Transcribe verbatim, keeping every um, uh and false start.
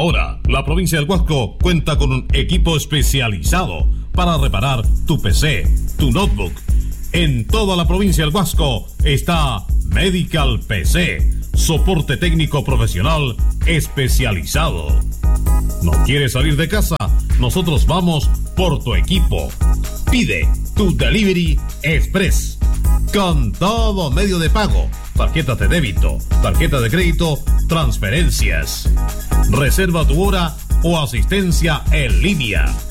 Ahora, la provincia del Huasco cuenta con un equipo especializado para reparar tu P C, tu notebook. En toda la provincia del Huasco está Medical P C, soporte técnico profesional especializado. ¿No quieres salir de casa? Nosotros vamos por tu equipo. Pide tu Delivery Express con todo medio de pago, tarjetas de débito, tarjeta de crédito, transferencias. Reserva tu hora o asistencia en línea